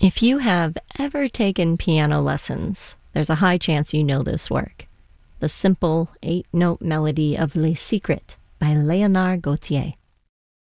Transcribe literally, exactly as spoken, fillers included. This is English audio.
If you have ever taken piano lessons, there's a high chance you know this work. The simple eight-note melody of Les Secrets by Léonard Gautier.